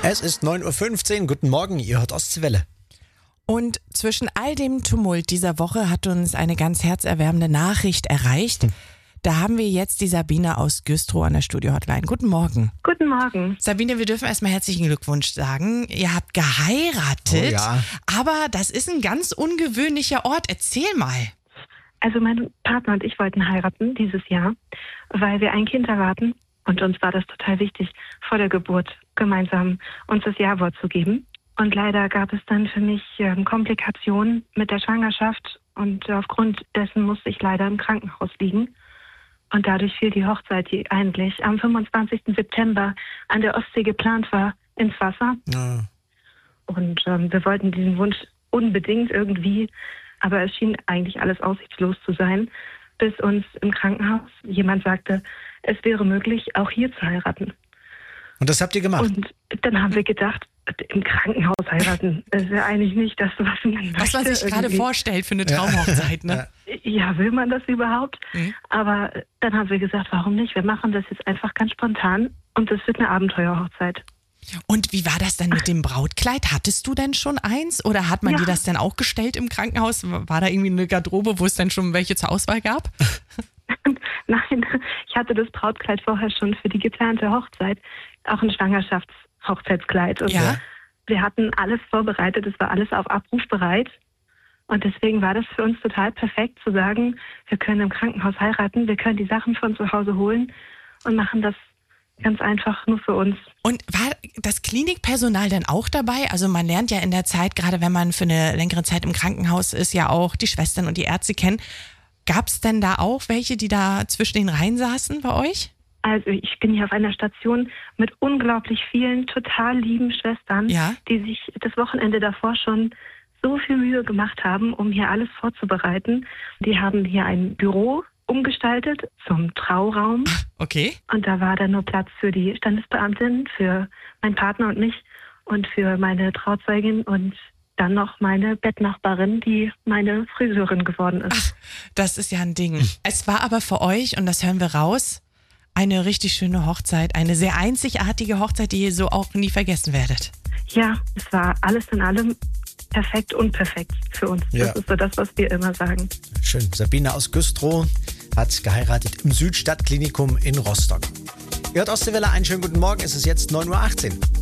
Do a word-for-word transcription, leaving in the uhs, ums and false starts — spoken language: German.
Es ist neun Uhr fünfzehn. Guten Morgen, ihr hört Ostseewelle. Und zwischen all dem Tumult dieser Woche hat uns eine ganz herzerwärmende Nachricht erreicht. Hm. Da haben wir jetzt die Sabine aus Güstrow an der Studio-Hotline. Guten Morgen. Guten Morgen. Sabine, wir dürfen erstmal herzlichen Glückwunsch sagen. Ihr habt geheiratet, oh ja. aber das ist ein ganz ungewöhnlicher Ort. Erzähl mal. Also mein Partner und ich wollten heiraten dieses Jahr, weil wir ein Kind erwarten. Und uns war das total wichtig, vor der Geburt gemeinsam uns das Ja-Wort zu geben. Und leider gab es dann für mich ähm, Komplikationen mit der Schwangerschaft. Und aufgrund dessen musste ich leider im Krankenhaus liegen. Und dadurch fiel die Hochzeit, die eigentlich am fünfundzwanzigsten September an der Ostsee geplant war, ins Wasser. Ja. Und ähm, wir wollten diesen Wunsch unbedingt irgendwie, aber es schien eigentlich alles aussichtslos zu sein, bis uns im Krankenhaus jemand sagte, es wäre möglich, auch hier zu heiraten. Und das habt ihr gemacht? Und dann haben wir gedacht, im Krankenhaus heiraten, das ist ja eigentlich nicht das, was man möchte. Was man sich gerade vorstellt für eine Traumhochzeit, ne? Ja, will man das überhaupt? Mhm. Aber dann haben wir gesagt, warum nicht? Wir machen das jetzt einfach ganz spontan und es wird eine Abenteuerhochzeit. Und wie war das denn mit dem Brautkleid? Hattest du denn schon eins oder hat man Ja. dir das denn auch gestellt im Krankenhaus? War da irgendwie eine Garderobe, wo es dann schon welche zur Auswahl gab? Nein, ich hatte das Brautkleid vorher schon für die geplante Hochzeit, auch ein Schwangerschaftshochzeitskleid. Und Ja. wir hatten alles vorbereitet, es war alles auf Abruf bereit. Und deswegen war das für uns total perfekt zu sagen, wir können im Krankenhaus heiraten, wir können die Sachen von zu Hause holen und machen das ganz einfach nur für uns. Und war das Klinikpersonal dann auch dabei? Also man lernt ja in der Zeit, gerade wenn man für eine längere Zeit im Krankenhaus ist, ja auch die Schwestern und die Ärzte kennen. Gab es denn da auch welche, die da zwischen den Reihen saßen bei euch? Also ich bin hier auf einer Station mit unglaublich vielen total lieben Schwestern, Ja. die sich das Wochenende davor schon so viel Mühe gemacht haben, um hier alles vorzubereiten. Die haben hier ein Büro umgestaltet zum Trauraum. Okay. Und da war dann nur Platz für die Standesbeamtin, für meinen Partner und mich und für meine Trauzeugin und dann noch meine Bettnachbarin, die meine Friseurin geworden ist. Das ist ja ein Ding. Es war aber für euch, und das hören wir raus, eine richtig schöne Hochzeit, eine sehr einzigartige Hochzeit, die ihr so auch nie vergessen werdet. Ja, es war alles in allem perfekt und perfekt für uns. Ja. Das ist so das, was wir immer sagen. Schön. Sabine aus Güstrow hat geheiratet im Südstadtklinikum in Rostock. Ihr hört Ostseewelle, einen schönen guten Morgen. Es ist jetzt neun Uhr achtzehn.